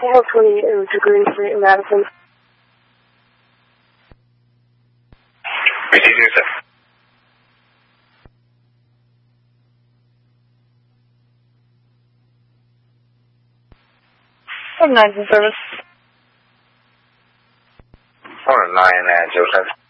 hopefully it was a Green Street in Madison. BT 6. From 9 in service. 409 Joseph.